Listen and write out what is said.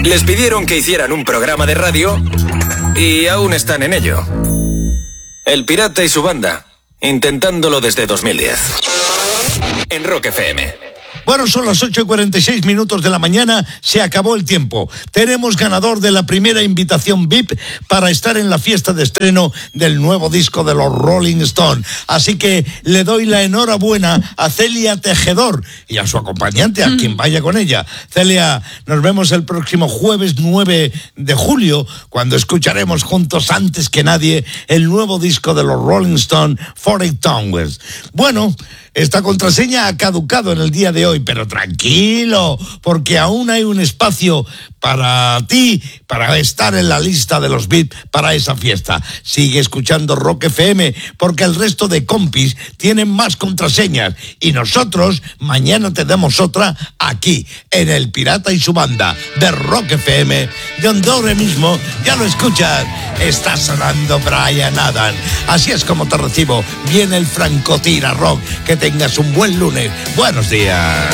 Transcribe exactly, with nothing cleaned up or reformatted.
Les pidieron que hicieran un programa de radio y aún están en ello. El Pirata y su banda, intentándolo desde dos mil diez. En Rock F M. Bueno, son las ocho y cuarenta y seis minutos de la mañana, se acabó el tiempo. Tenemos ganador de la primera invitación V I P para estar en la fiesta de estreno del nuevo disco de los Rolling Stones. Así que le doy la enhorabuena a Celia Tejedor y a su acompañante, a mm. quien vaya con ella. Celia, nos vemos el próximo jueves nueve de julio, cuando escucharemos juntos antes que nadie el nuevo disco de los Rolling Stones, Foreign Tongues. Bueno, esta contraseña ha caducado en el día de hoy, pero tranquilo, porque aún hay un espacio para ti, para estar en la lista de los V I P para esa fiesta. Sigue escuchando Rock F M, porque el resto de compis tienen más contraseñas, y nosotros mañana te damos otra aquí, en El Pirata y su banda, de Rock F M, de donde ahora mismo, ya lo escuchas, está sonando Bryan Adams. Así es como te recibo. Viene el Francotira Rock. Que tengas un buen lunes. Buenos días.